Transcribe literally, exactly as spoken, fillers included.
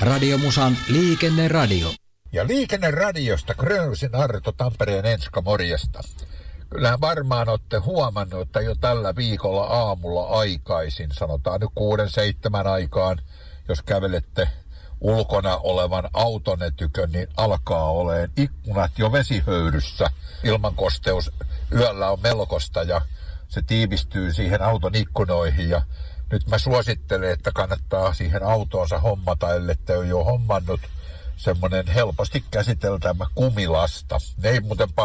Radiomusan liikenneradio. Ja liikenneradiosta Grönsin Arto Tampereen Enska, morjesta. Kyllähän varmaan olette huomannut, että jo tällä viikolla aamulla aikaisin, sanotaan nyt kuuden seitsemän aikaan, jos kävelette ulkona olevan autonne tykön, niin alkaa olemaan ikkunat jo vesihöyryssä. Ilmankosteus yöllä on melkoista ja se tiivistyy siihen auton ikkunoihin. Ja nyt mä suosittelen, että kannattaa siihen autoonsa hommata, ellette ole jo hommannut semmoinen helposti käsiteltävä kumilasta. Ne ei muuten paljon